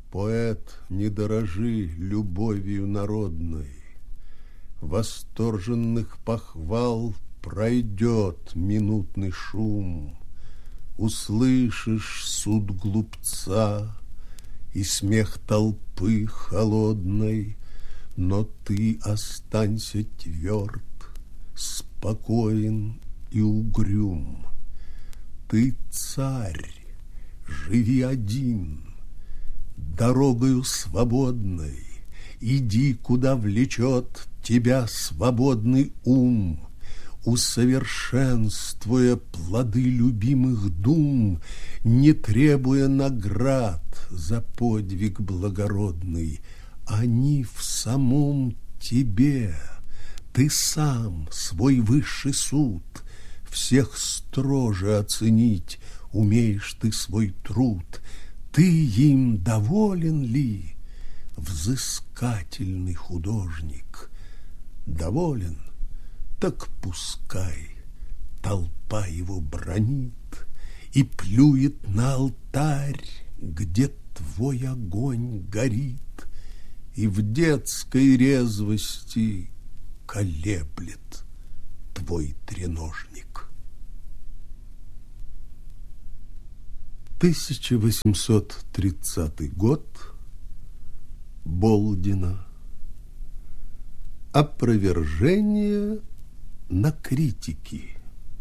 Поэт, не дорожи любовью народной, восторженных похвал пройдет минутный шум. Услышишь суд глупца и смех толпы холодной, но ты останься тверд, спокоен и угрюм. Ты царь, живи один, дорогою свободной, иди, куда влечет тебя свободный ум, усовершенствуя плоды любимых дум, не требуя наград за подвиг благородный. Они в самом тебе, ты сам свой высший суд, всех строже оценить умеешь ты свой труд. Ты им доволен ли, взыскательный художник? Доволен? Так пускай толпа его бранит и плюет на алтарь, где твой огонь горит, и в детской резвости колеблет твой треножник. 1830 год. Болдина. Опровержение на критики.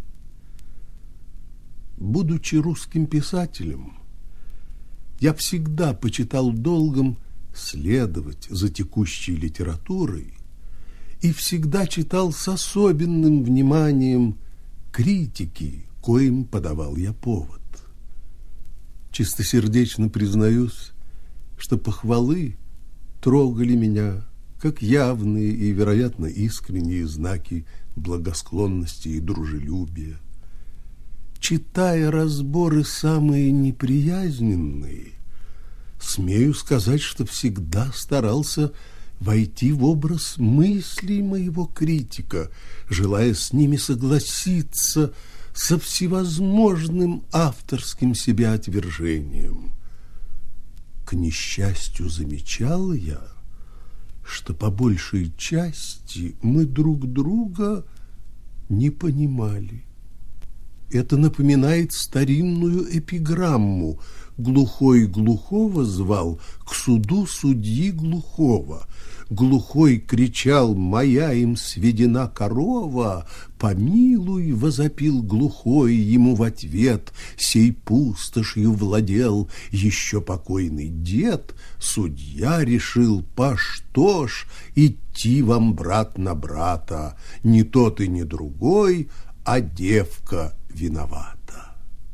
Будучи русским писателем, я всегда почитал долгом следовать за текущей литературой и всегда читал с особенным вниманием критики, коим подавал я повод. Чистосердечно признаюсь, что похвалы трогали меня как явные и, вероятно, искренние знаки благосклонности и дружелюбия. Читая разборы самые неприязненные, смею сказать, что всегда старался войти в образ мыслей моего критика, желая с ними согласиться со всевозможным авторским себеотвержением. К несчастью, замечал я, что по большей части мы друг друга не понимали. Это напоминает старинную эпиграмму: глухой глухого звал к суду судьи глухого. Глухой кричал: моя им сведена корова, помилуй, возопил глухой ему в ответ. Сей пустошью владел еще покойный дед. Судья решил: по что ж идти вам брат на брата, не тот и не другой, а девка виновата.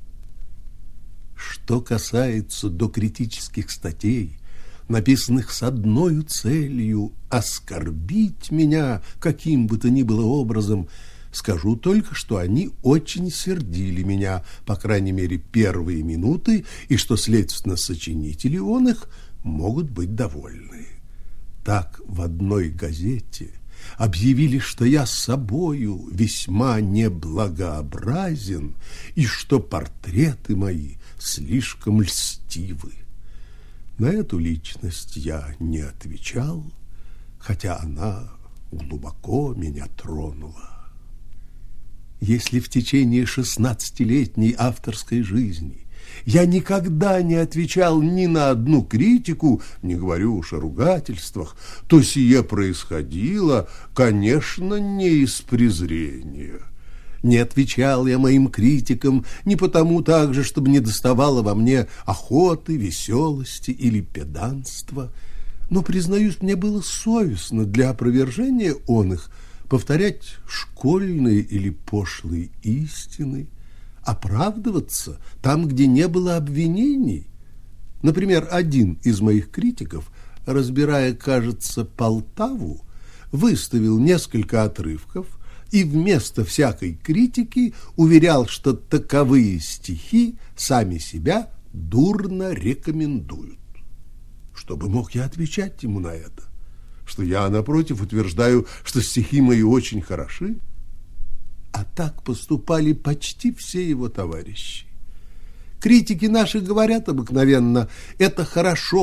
Что касается докритических статей, написанных с одной целью — оскорбить меня каким бы то ни было образом, скажу только, что они очень сердили меня, по крайней мере, первые минуты, и что, следственно, сочинители он их могут быть довольны. Так в одной газете объявили, что я собою весьма неблагообразен и что портреты мои слишком льстивы. На эту личность я не отвечал, хотя она глубоко меня тронула. Если в течение 16-летней авторской жизни я никогда не отвечал ни на одну критику, не говорю уж о ругательствах, то сие происходило, конечно, не из презрения. Не отвечал я моим критикам не потому также, чтобы не доставало во мне охоты, веселости или педанства, но, признаюсь, мне было совестно для опровержения он их повторять школьные или пошлые истины, оправдываться там, где не было обвинений. Например, один из моих критиков, разбирая, кажется, Полтаву, выставил несколько отрывков и вместо всякой критики уверял, что таковые стихи сами себя дурно рекомендуют. Что бы мог я отвечать ему на это? Что я, напротив, утверждаю, что стихи мои очень хороши? А так поступали почти все его товарищи. Критики наши говорят обыкновенно: это хорошо,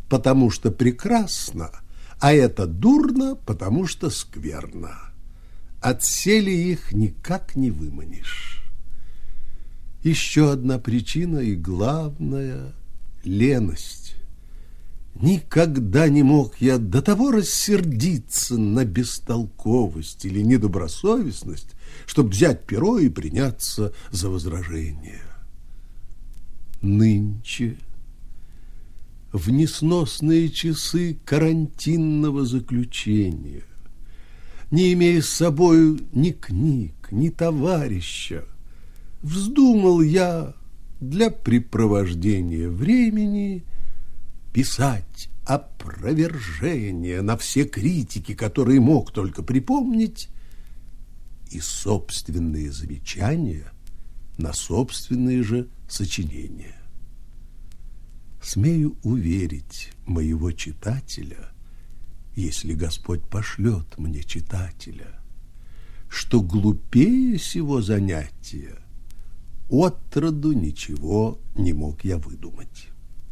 потому что прекрасно, а это дурно, потому что скверно. От сели их никак не выманишь. Еще одна причина и главная – леность. Никогда не мог я до того рассердиться на бестолковость или недобросовестность, чтобы взять перо и приняться за возражение. Нынче, в несносные часы карантинного заключения, не имея с собою ни книг, ни товарища, вздумал я для препровождения времени писать опровержение на все критики, которые мог только припомнить, и собственные замечания на собственные же сочинения. Смею уверить моего читателя, если Господь пошлет мне читателя, что глупее сего занятия отроду ничего не мог я выдумать.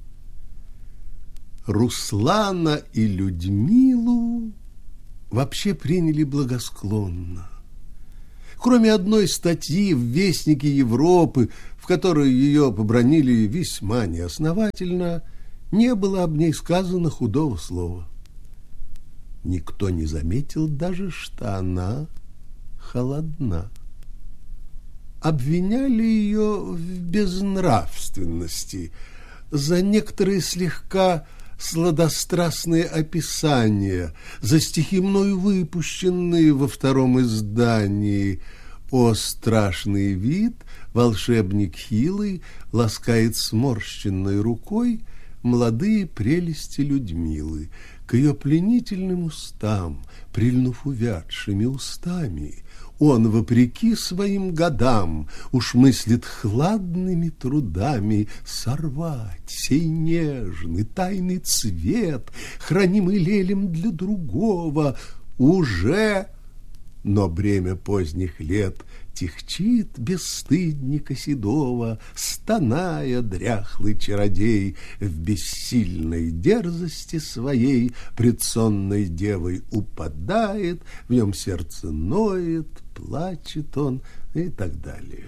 Руслана и Людмилу вообще приняли благосклонно. Кроме одной статьи в «Вестнике Европы», в которой ее побранили весьма неосновательно, не было об ней сказано худого слова. Никто не заметил даже, что она холодна. Обвиняли ее в безнравственности за некоторые слегка сладострастные описания, за стихи мною выпущенные во втором издании. О страшный вид, волшебник хилый ласкает сморщенной рукой молодые прелести Людмилы. К ее пленительным устам, прильнув увядшими устами, он, вопреки своим годам, уж мыслит хладными трудами сорвать сей нежный тайный цвет, хранимый лелем для другого, уже, но бремя поздних лет тихчит бесстыдника седого, стоная дряхлый чародей в бессильной дерзости своей пред сонной девой упадает, в нем сердце ноет, плачет он и так далее.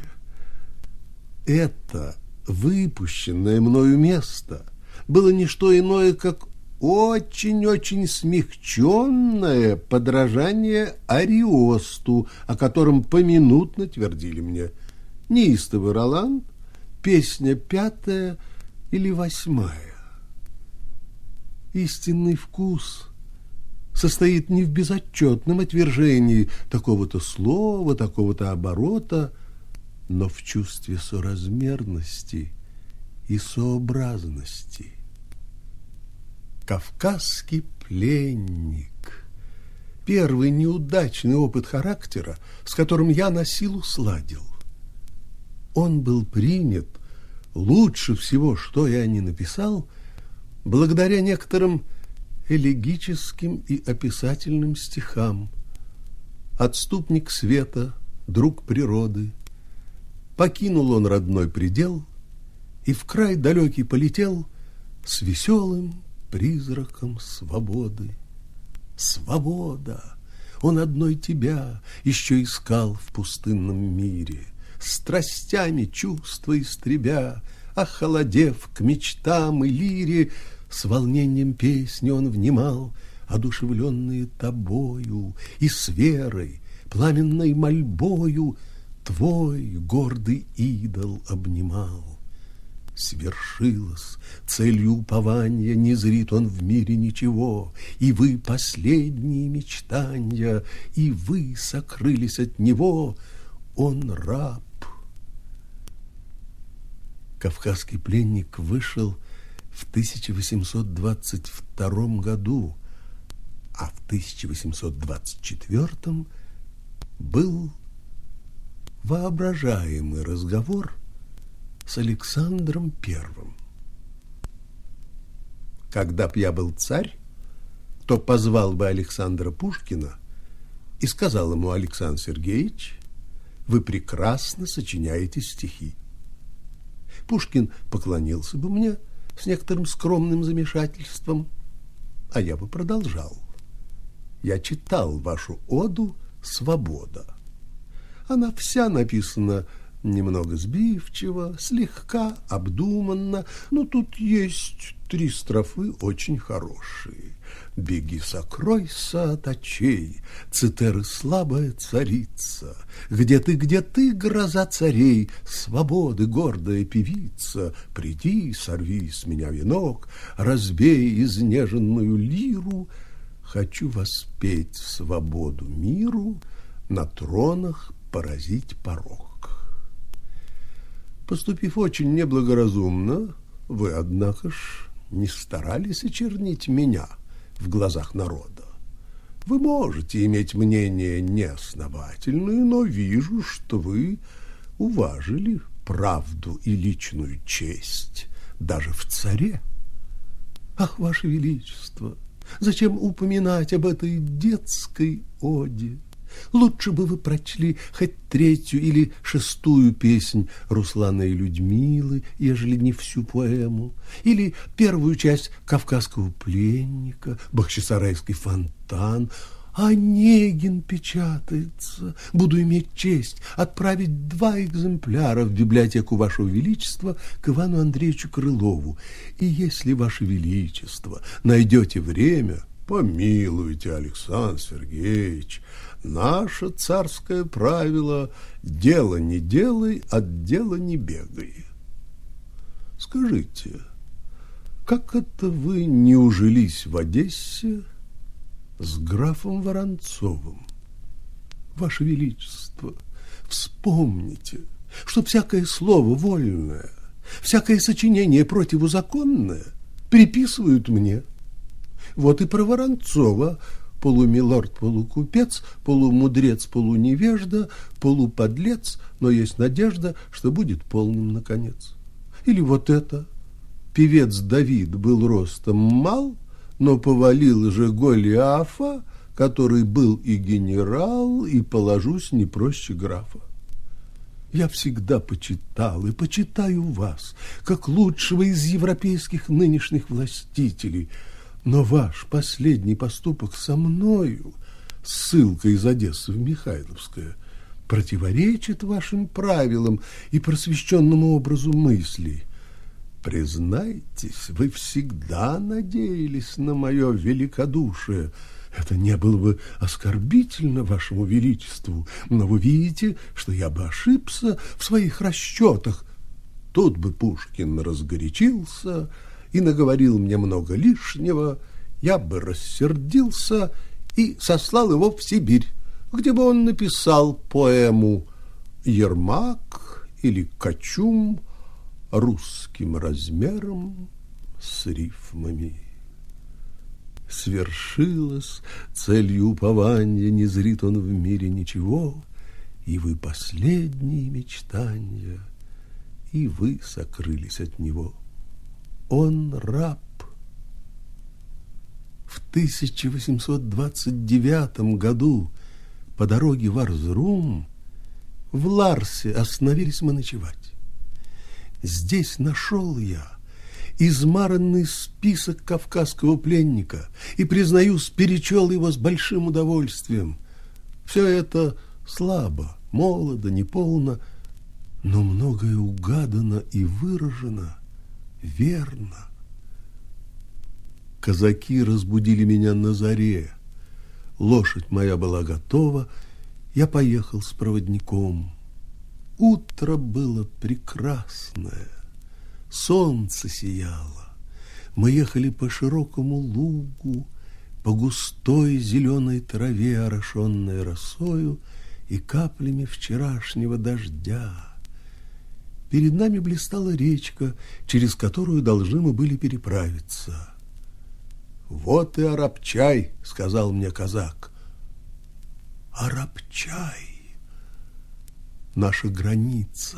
Это выпущенное мною место было не что иное, как очень-очень смягченное подражание Ариосту, о котором поминутно твердили мне: неистовый Роланд, песня 5 или 8. Истинный вкус состоит не в безотчетном отвержении такого-то слова, такого-то оборота, но в чувстве соразмерности и сообразности. «Кавказский пленник» — первый неудачный опыт характера, с которым я насилу сладил. Он был принят лучше всего, что я ни написал, благодаря некоторым элегическим и описательным стихам. Отступник света, друг природы, покинул он родной предел и в край далекий полетел с веселым призраком свободы. Свобода! Он одной тебя еще искал в пустынном мире, страстями чувства истребя, охолодев к мечтам и лире, с волнением песни он внимал, одушевленные тобою, и с верой, пламенной мольбою твой гордый идол обнимал. Свершилось, целью упования не зрит он в мире ничего, и вы последние мечтания, и вы сокрылись от него, он раб. «Кавказский пленник» вышел в 1822 году, а в 1824 был воображаемый разговор с Александром Первым. Когда б я был царь, то позвал бы Александра Пушкина и сказал ему: Александр Сергеевич, вы прекрасно сочиняете стихи. Пушкин поклонился бы мне, с некоторым скромным замешательством. А я бы продолжал. Я читал вашу оду «Свобода». Она вся написана немного сбивчиво, слегка обдуманно, но тут есть 3 строфы очень хорошие. «Беги, сокройся от очей, Цитеры слабая царица, где ты, гроза царей, свободы гордая певица, приди, сорви с меня венок, разбей изнеженную лиру, хочу воспеть свободу миру, на тронах поразить порог». Поступив очень неблагоразумно, вы, однако ж, не старались очернить меня в глазах народа. Вы можете иметь мнение неосновательное, но вижу, что вы уважили правду и личную честь даже в царе. Ах, Ваше Величество, зачем упоминать об этой детской оде? Лучше бы вы прочли хоть 3-ю или 6-ю песнь Руслана и Людмилы, ежели не всю поэму, или 1-ю часть «Кавказского пленника», «Бахчисарайский фонтан». Онегин печатается. Буду иметь честь отправить 2 экземпляра в библиотеку Вашего Величества к Ивану Андреевичу Крылову. И если, Ваше Величество, найдете время, помилуйте, Александр Сергеевич, наше царское правило: дело не делай, от дела не бегай. Скажите, как это вы не ужились в Одессе с графом Воронцовым? Ваше Величество, вспомните, что всякое слово вольное, всякое сочинение противозаконное приписывают мне. Вот и про Воронцова: полумилорд, полукупец, полумудрец, полуневежда, полуподлец, но есть надежда, что будет полным наконец. Или вот это: певец Давид был ростом мал, но повалил же Голиафа, который был и генерал, и, положусь, не проще графа. Я всегда почитал и почитаю вас, как лучшего из европейских нынешних властителей, но ваш последний поступок со мною, ссылка из Одессы в Михайловское, противоречит вашим правилам и просвещенному образу мысли. Признайтесь, вы всегда надеялись на мое великодушие. Это не было бы оскорбительно вашему величеству, но вы видите, что я бы ошибся в своих расчетах. Тут бы Пушкин разгорячился и наговорил мне много лишнего, я бы рассердился и сослал его в Сибирь, где бы он написал поэму «Ермак» или «Кочум» русским размером с рифмами. Свершилось целью упования, не зрит он в мире ничего, и вы последние мечтания, и вы сокрылись от него. Он раб. В 1829 году по дороге в Арзрум в Ларсе остановились мы ночевать. Здесь нашел я измаранный список кавказского пленника и, признаюсь, перечел его с большим удовольствием. Все это слабо, молодо, неполно, но многое угадано и выражено верно. Казаки разбудили меня на заре. Лошадь моя была готова, я поехал с проводником. Утро было прекрасное, солнце сияло. Мы ехали по широкому лугу, по густой зеленой траве, орошенной росою и каплями вчерашнего дождя. Перед нами блистала речка, через которую должны мы были переправиться. «Вот и Арапчай», — сказал мне казак. Арапчай, наша граница.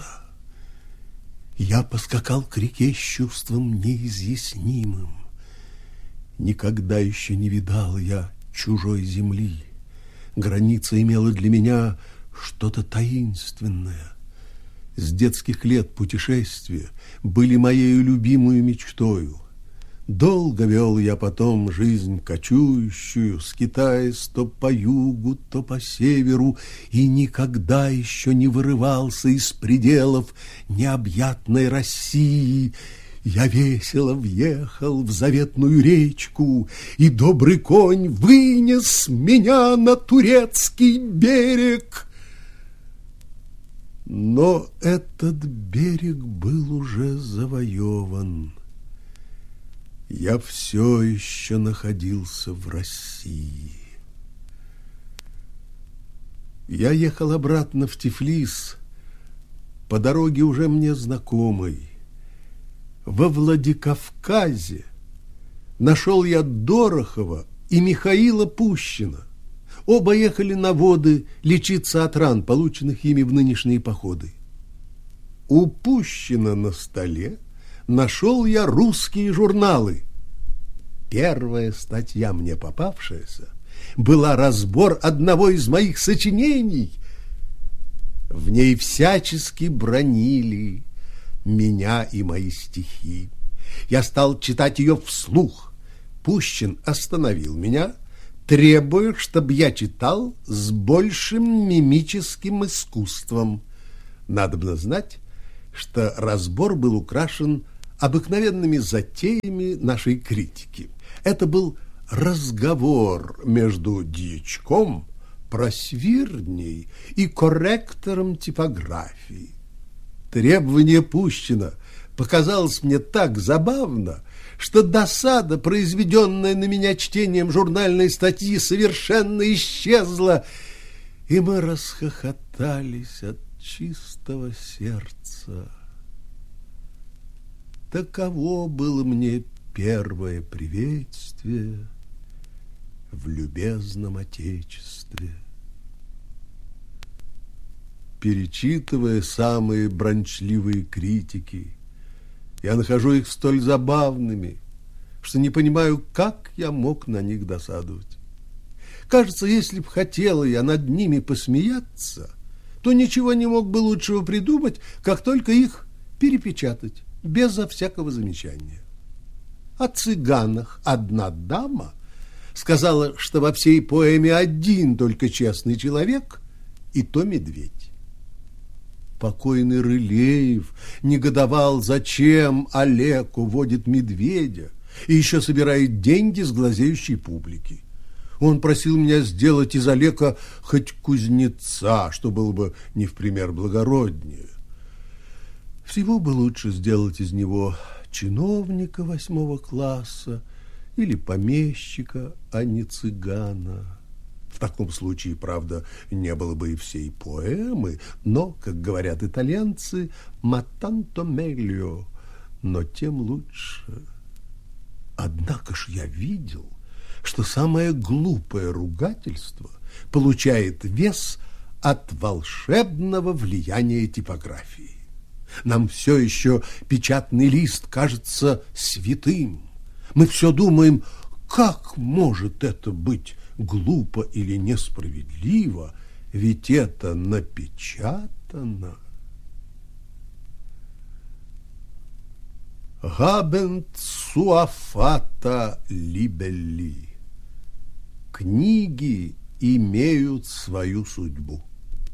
Я поскакал к реке с чувством неизъяснимым. Никогда еще не видал я чужой земли. Граница имела для меня что-то таинственное. с детских лет путешествия были моею любимую мечтою. Долго вел я потом жизнь кочующую, скитаясь то по югу, то по северу, и никогда еще не вырывался из пределов необъятной России. Я весело въехал в заветную речку, и добрый конь вынес меня на турецкий берег. Но этот берег был уже завоеван. Я все еще находился в России. Я ехал обратно в Тифлис, по дороге уже мне знакомой. Во Владикавказе нашел я Дорохова и Михаила Пущина. Оба ехали на воды лечиться от ран, полученных ими в нынешние походы. У Пущина на столе нашел я русские журналы. Первая статья, мне попавшаяся, была разбор одного из моих сочинений. В ней всячески бранили меня и мои стихи. Я стал читать ее вслух. Пущин остановил меня, требуя, чтобы я читал с большим мимическим искусством. Надобно знать, что разбор был украшен обыкновенными затеями нашей критики. Это был разговор между дьячком, просвирней и корректором типографии. Требование Пущина показалось мне так забавно, что досада, произведенная на меня чтением журнальной статьи, совершенно исчезла, и мы расхохотались от чистого сердца. Таково было мне первое приветствие в любезном Отечестве. Перечитывая самые бранчливые критики, я нахожу их столь забавными, что не понимаю, как я мог на них досадовать. Кажется, если б хотела я над ними посмеяться, то ничего не мог бы лучшего придумать, как только их перепечатать, безо всякого замечания. О цыганах одна дама сказала, что во всей поэме один только честный человек, и то медведь. Покойный Рылеев негодовал, зачем Олег уводит медведя и еще собирает деньги с глазеющей публики. Он просил меня сделать из Олега хоть кузнеца, что было бы не в пример благороднее. Всего бы лучше сделать из него чиновника 8 класса или помещика, а не цыгана. В таком случае, правда, не было бы и всей поэмы, но, как говорят итальянцы, «ma tanto meglio», но тем лучше. Однако ж я видел, что самое глупое ругательство получает вес от волшебного влияния типографии. Нам все еще печатный лист кажется святым. Мы все думаем, как может это быть глупо или несправедливо, ведь это напечатано. Габент суафата либелли. Книги имеют свою судьбу.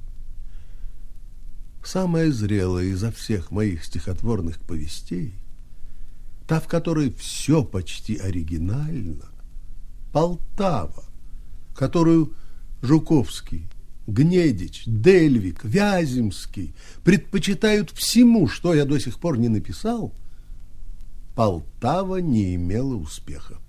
Самая зрелая изо всех моих стихотворных повестей, та, в которой все почти оригинально, Полтава, которую Жуковский, Гнедич, Дельвик, Вяземский предпочитают всему, что я до сих пор не написал, Полтава не имела успеха.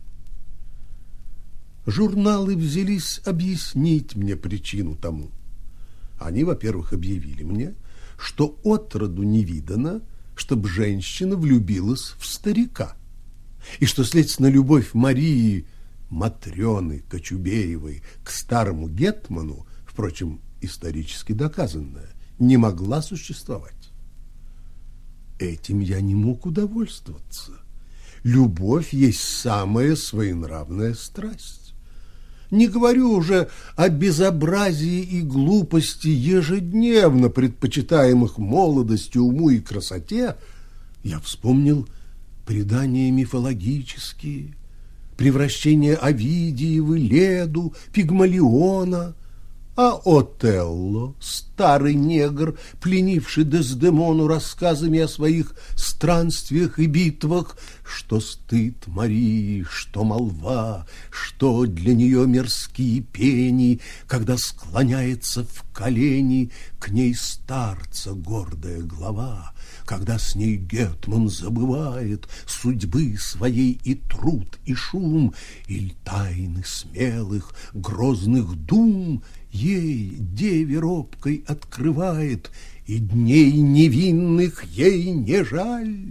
Журналы взялись объяснить мне причину тому. Они, во-первых, объявили мне, что отроду не видано, чтобы женщина влюбилась в старика, и что, следственно, любовь Марии Матрёны Кочубеевой к старому гетману, впрочем, исторически доказанная, не могла существовать. Этим я не мог удовольствоваться. Любовь есть самая своенравная страсть. Не говорю уже о безобразии и глупости, ежедневно предпочитаемых молодости, уму и красоте. Я вспомнил предания мифологические, превращение Овидии в Леду, Пигмалиона, а Отелло, старый негр, пленивший Дездемону рассказами о своих странствиях и битвах, что стыд Марии, что молва, что для нее мирские пени, когда склоняется в колени к ней старца гордая глава, когда с ней гетман забывает судьбы своей и труд, и шум, или тайны смелых, грозных дум ей, деве робкой, открывает, и дней невинных ей не жаль.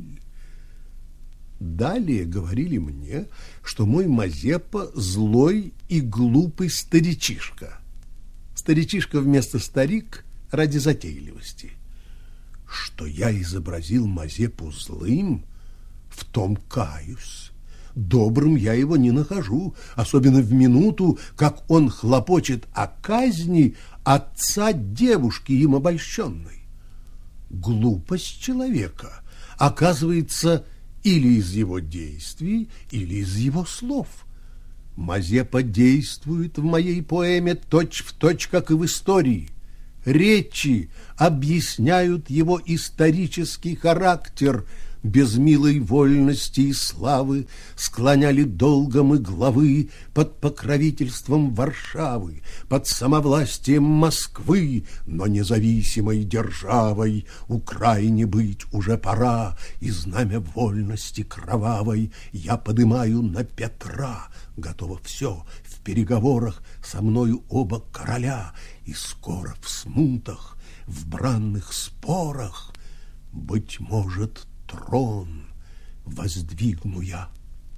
Далее говорили мне, что мой Мазепа злой и глупый старичишка. Старичишка вместо старик ради затейливости. Что я изобразил Мазепу злым, в том каюсь. Добрым я его не нахожу, особенно в минуту, как он хлопочет о казни отца девушки им обольщенной. Глупость человека оказывается или из его действий, или из его слов. Мазепа действует в моей поэме точь-в-точь, как и в истории. Речи объясняют его исторический характер, без милой вольности и славы склоняли долго мы главы под покровительством Варшавы, под самовластием Москвы, но независимой державой Украине быть уже пора, и знамя вольности кровавой я подымаю на Петра. Готово все в переговорах со мною оба короля, и скоро в смутах, в бранных спорах, быть может, трон воздвигну я.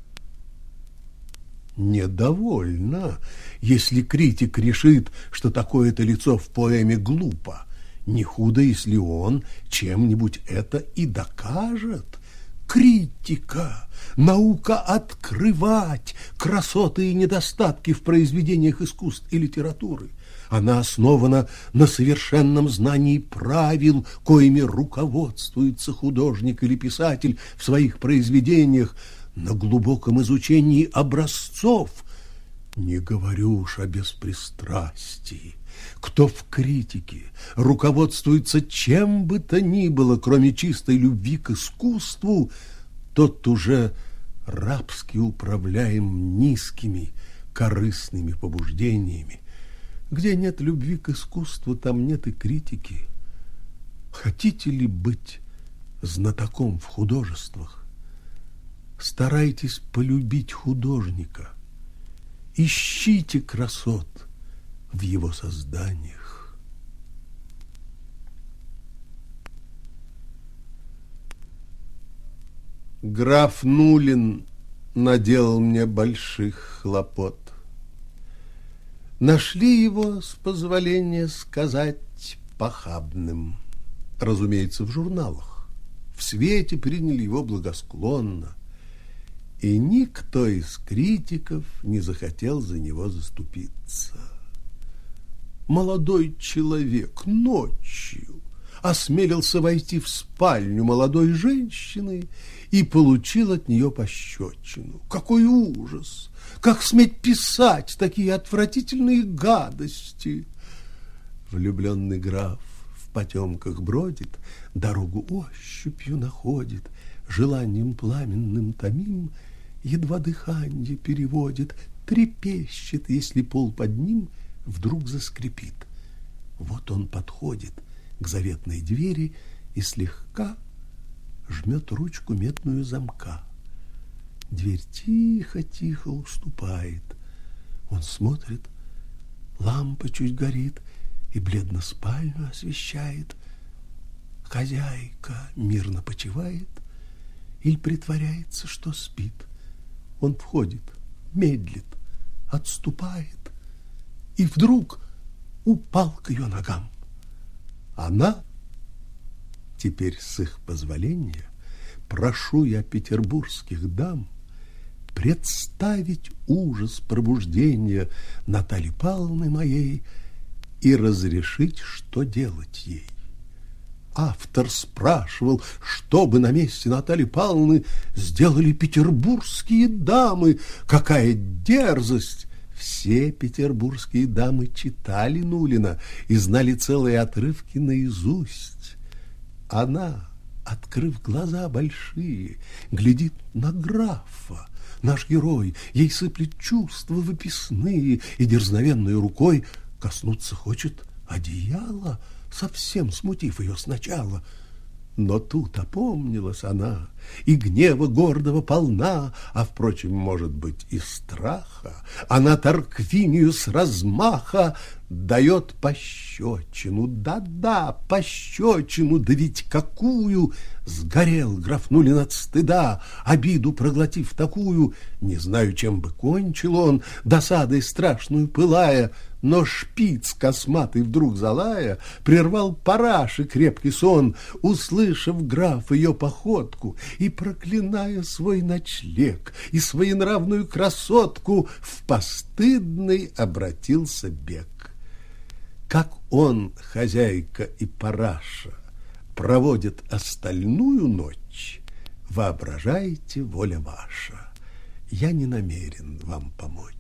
Недовольно, если критик решит, что такое-то лицо в поэме глупо. Не худо, если он чем-нибудь это и докажет. Критика, наука открывать красоты и недостатки в произведениях искусств и литературы. Она основана на совершенном знании правил, коими руководствуется художник или писатель в своих произведениях, на глубоком изучении образцов. Не говорю уж о беспристрастии. Кто в критике руководствуется чем бы то ни было, кроме чистой любви к искусству, тот уже рабски управляем низкими корыстными побуждениями. Где нет любви к искусству, там нет и критики. Хотите ли быть знатоком в художествах? Старайтесь полюбить художника. Ищите красот в его созданиях. Граф Нулин наделал мне больших хлопот. Нашли его, с позволения сказать, похабным. Разумеется, в журналах. В свете приняли его благосклонно. И никто из критиков не захотел за него заступиться. Молодой человек ночью осмелился войти в спальню молодой женщины и получил от нее пощечину. Какой ужас! Как сметь писать такие отвратительные гадости? Влюбленный граф в потемках бродит, дорогу ощупью находит, желанием пламенным томим, едва дыханье переводит, трепещет, если пол под ним вдруг заскрипит. Вот он подходит к заветной двери и слегка жмет ручку медную замка. Дверь тихо-тихо уступает. Он смотрит, лампа чуть горит и бледно спальню освещает. Хозяйка мирно почивает или притворяется, что спит. Он входит, медлит, отступает и вдруг упал к ее ногам. Она, теперь с их позволения, прошу я петербургских дам, представить ужас пробуждения Натальи Павловны моей и разрешить, что делать ей. Автор спрашивал, что бы на месте Натальи Павловны сделали петербургские дамы. Какая дерзость! Все петербургские дамы читали Нулина и знали целые отрывки наизусть. Она, открыв глаза большие, глядит на графа. Наш герой ей сыплет чувства выписные и дерзновенной рукой коснуться хочет одеяла, совсем смутив ее сначала. Но тут опомнилась она, и гнева гордого полна, а, впрочем, может быть, и страха. Она Тарквинию с размаха дает пощечину, да-да, пощечину, да ведь какую! Сгорел граф Нулин от стыда, обиду проглотив такую. Не знаю, чем бы кончил он, досадой страшную пылая, но шпиц косматый вдруг залая прервал параши крепкий сон, услышав граф ее походку и проклиная свой ночлег и своенравную красотку, в постыдный обратился бег. Как он, хозяйка и параша, проводит остальную ночь, воображайте, воля ваша. Я не намерен вам помочь.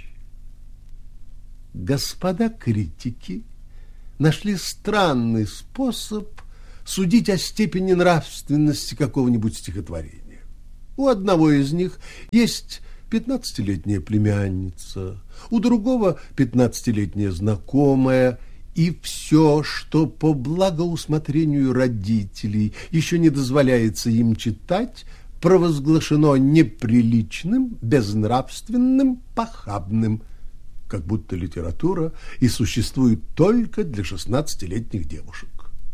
Господа критики нашли странный способ судить о степени нравственности какого-нибудь стихотворения. У одного из них есть 15-летняя племянница, у другого 15-летняя знакомая, и все, что по благоусмотрению родителей еще не дозволяется им читать, провозглашено неприличным, безнравственным, похабным, как будто литература и существует только для 16-летних девушек.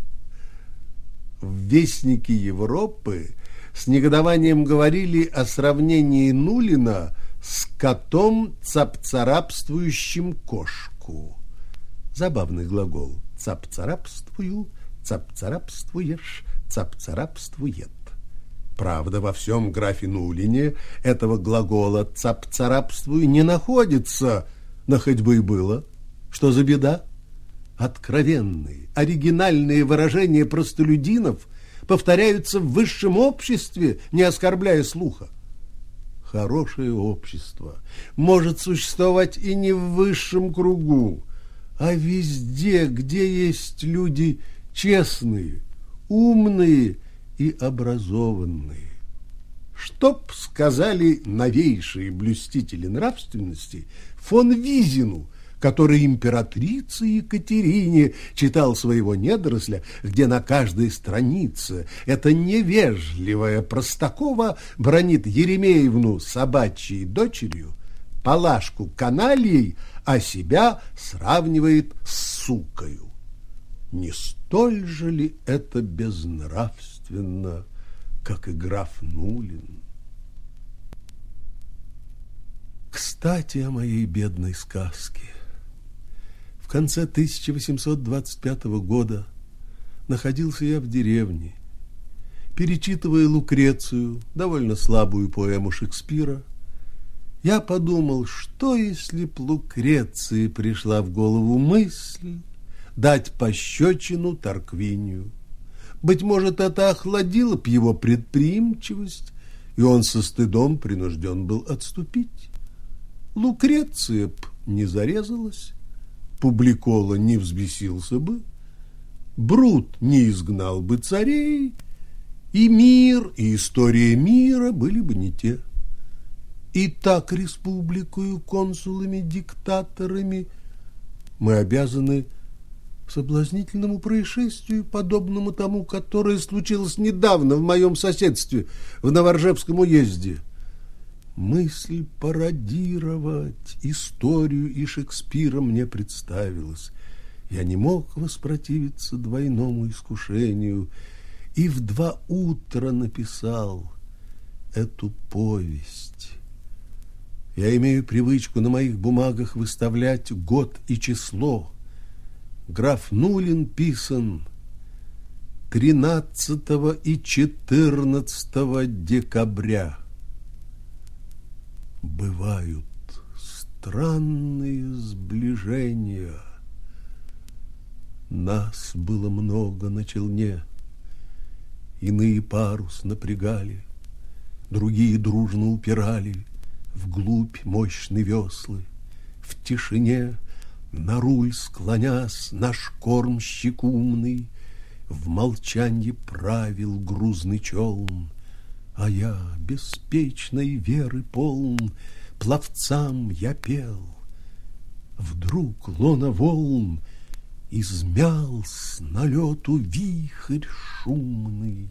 В «Вестнике Европы» с негодованием говорили о сравнении Нулина с котом, цапцарапствующим кошку. Забавный глагол: цапцарапствую, цапцарапствуешь, цапцарапствует. Правда, во всем графе Нулине этого глагола цапцарапствую не находится, но хоть бы и было. Что за беда? Откровенные, оригинальные выражения простолюдинов повторяются в высшем обществе, не оскорбляя слуха. Хорошее общество может существовать и не в высшем кругу, а везде, где есть люди честные, умные и образованные. Чтоб сказали новейшие блюстители нравственности фон Визину, который императрице Екатерине читал своего недоросля, где на каждой странице эта невежливая Простакова бранит Еремеевну собачьей дочерью, Палашку канальей, а себя сравнивает с сукою. Не столь же ли это безнравственно, как и граф Нулин? Кстати, о моей бедной сказке. В конце 1825 года находился я в деревне. Перечитывая Лукрецию, довольно слабую поэму Шекспира, я подумал, что если б Лукреции пришла в голову мысль дать пощечину Тарквинию. Быть может, это охладило б его предприимчивость, и он со стыдом принужден был отступить. Лукреция б не зарезалась, Публикола не взбесился бы, Брут не изгнал бы царей, и мир, и история мира были бы не те. И так республикою, консулами, диктаторами мы обязаны соблазнительному происшествию, подобному тому, которое случилось недавно в моем соседстве, в Новоржевском уезде. Мысль пародировать историю и Шекспира мне представилась. Я не мог воспротивиться двойному искушению и в 2 утра написал эту повесть. Я имею привычку на моих бумагах выставлять год и число. Граф Нулин писан 13 и 14 декабря. Бывают странные сближения. Нас было много на челне, иные парус напрягали, другие дружно упирали вглубь мощные веслы. В тишине, на руль склонясь, наш кормщик умный в молчанье правил грузный челн, а я, беспечной веры полн, пловцам я пел. Вдруг лона волн измял с налету вихрь шумный.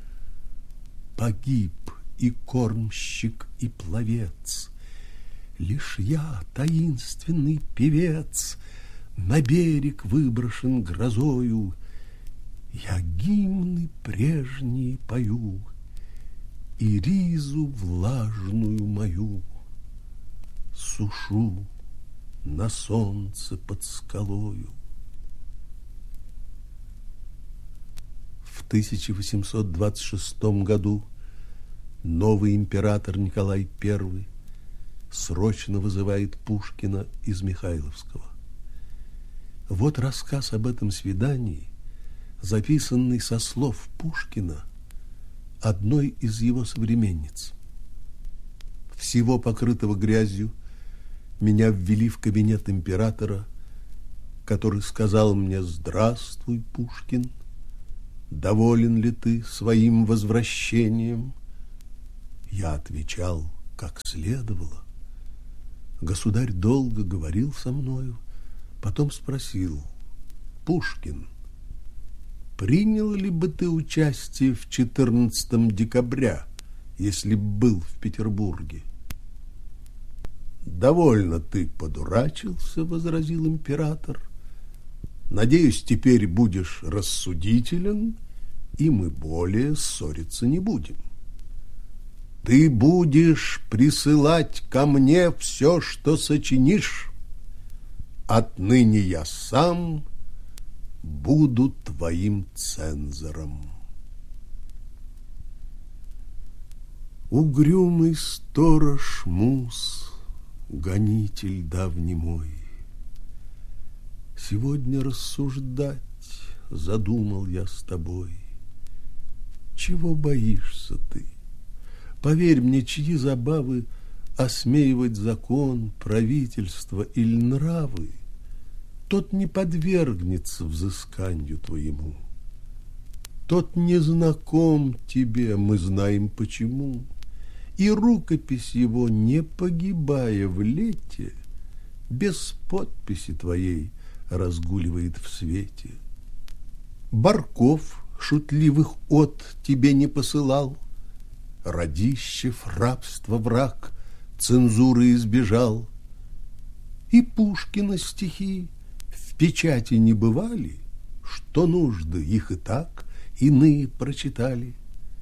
Погиб и кормщик, и пловец, лишь я, таинственный певец, на берег выброшен грозою. Я гимны прежние пою и ризу влажную мою сушу на солнце под скалою. В 1826 году новый император Николай I срочно вызывает Пушкина из Михайловского. Вот рассказ об этом свидании, записанный со слов Пушкина одной из его современниц. Всего покрытого грязью меня ввели в кабинет императора, который сказал мне: «Здравствуй, Пушкин, доволен ли ты своим возвращением?» Я отвечал, как следовало. Государь долго говорил со мною, потом спросил: «Пушкин, принял ли бы ты участие в 14 декабря, если б был в Петербурге?» «Довольно ты подурачился, — возразил император. Надеюсь, теперь будешь рассудителен, и мы более ссориться не будем. Ты будешь присылать ко мне все, что сочинишь. Отныне я сам буду твоим цензором». Угрюмый сторож Мус, гонитель давний мой, сегодня рассуждать задумал я с тобой. Чего боишься ты? Поверь мне, чьи забавы осмеивать закон, правительство или нравы, тот не подвергнется взысканию твоему. Тот не знаком тебе, мы знаем почему, и рукопись его, не погибая в лете, без подписи твоей разгуливает в свете. Барков шутливых от тебе не посылал, Радищев рабства враг цензуры избежал. И Пушкина стихи в печати не бывали, что нужды их и так иные прочитали.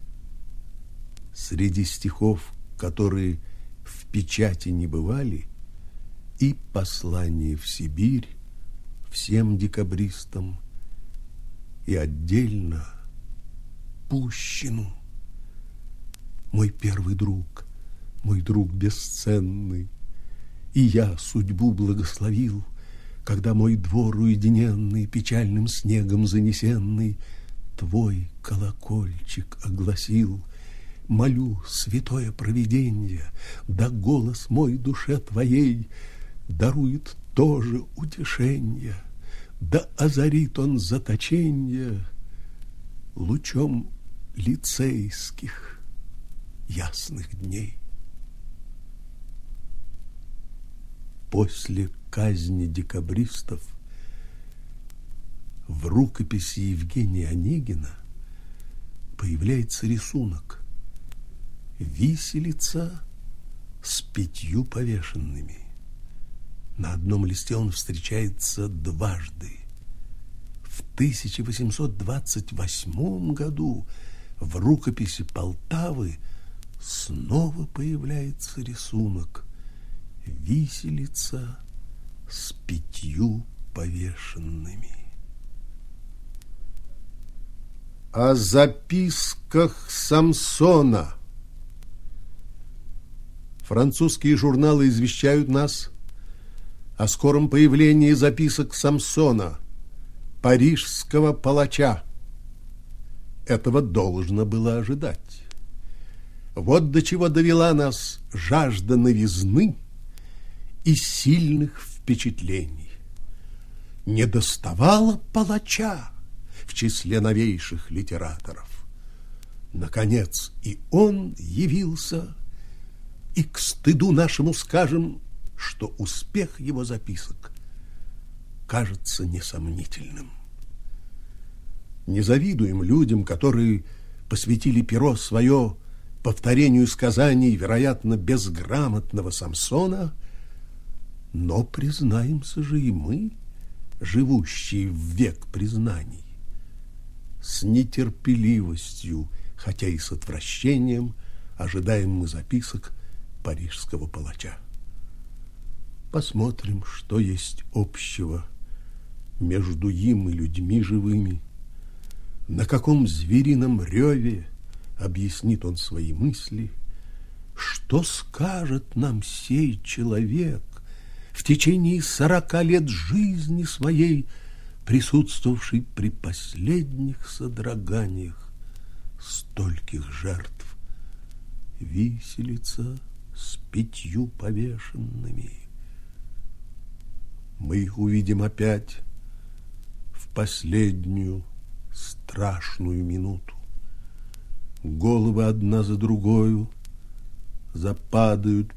Среди стихов, которые в печати не бывали, и послание в Сибирь всем декабристам, и отдельно Пущину. Мой первый друг, мой друг бесценный, и я судьбу благословил, когда мой двор уединенный, печальным снегом занесенный, твой колокольчик огласил. Молю святое провиденье, да голос мой душе твоей дарует тоже утешенье, да озарит он заточенье лучом лицейских ясных дней. После казни декабристов в рукописи Евгения Онегина появляется рисунок: виселица с 5 повешенными. На одном листе он встречается дважды. В 1828 году в рукописи Полтавы снова появляется рисунок: виселица с 5 повешенными. О записках Самсона. Французские журналы извещают нас о скором появлении записок Самсона, парижского палача. Этого должно было ожидать. Вот до чего довела нас жажда новизны и сильных впечатлений. Не доставало палача в числе новейших литераторов. Наконец и он явился, и к стыду нашему скажем, что успех его записок кажется несомнительным. Не завидуем людям, которые посвятили перо свое повторению сказаний, вероятно, безграмотного Самсона, но признаемся же и мы, живущие в век признаний, с нетерпеливостью, хотя и с отвращением, ожидаем мы записок парижского палача. Посмотрим, что есть общего между им и людьми живыми, на каком зверином реве объяснит он свои мысли, что скажет нам сей человек, в течение 40 лет жизни своей, присутствовавший при последних содроганиях стольких жертв. Виселица с 5 повешенными. Мы их увидим опять в последнюю страшную минуту. Головы одна за другою западают